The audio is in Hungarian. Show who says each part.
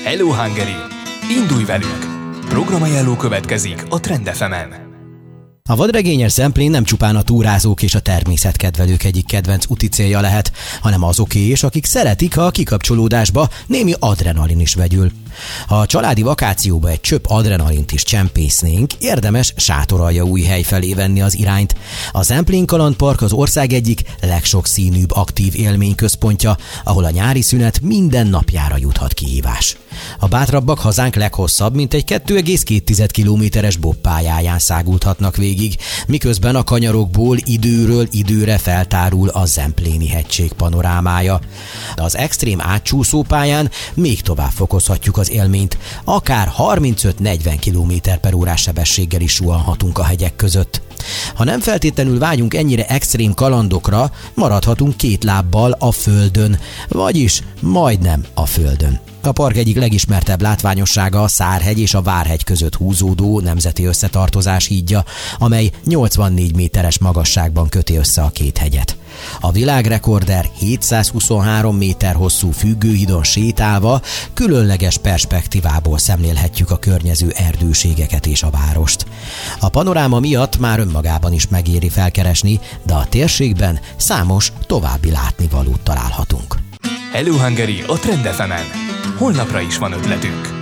Speaker 1: Hello Hungary! Indulj velünk! Programajánló következik a Trend FM-en.
Speaker 2: A vadregényes Zemplén nem csupán a túrázók és a természetkedvelők egyik kedvenc úti célja lehet, hanem azoké is, akik szeretik, ha a kikapcsolódásba némi adrenalin is vegyül. Ha a családi vakációba egy csöpp adrenalint is csempésznénk, érdemes Sátoraljaújhely felé venni az irányt. A Zemplén Kalandpark az ország egyik legsokszínűbb aktív élményközpontja, ahol a nyári szünet minden napjára juthat kihívás. A bátrabbak hazánk leghosszabb, mintegy 2,2 kilométeres bobpályáján száguldhatnak végig, miközben a kanyarokból időről időre feltárul a Zempléni hegység panorámája. Az extrém átcsúszópályán még tovább fokozhatjuk az élményt, akár 35-40 km/h sebességgel is suhanhatunk a hegyek között. Ha nem feltétlenül vágyunk ennyire extrém kalandokra, maradhatunk két lábbal a földön, vagyis majdnem a földön. A park egyik legismertebb látványossága a Szárhegy és a Várhegy között húzódó nemzeti összetartozás hídja, amely 84 méteres magasságban köti össze a két hegyet. A világrekorder 723 méter hosszú függőhídon sétálva különleges perspektívából szemlélhetjük a környező erdőségeket és a várost. A panoráma miatt már önmagában is megéri felkeresni, de a térségben számos további látnivalót találhatunk.
Speaker 1: Hello Hungary a Trend FM-en. Holnapra is van ötletünk.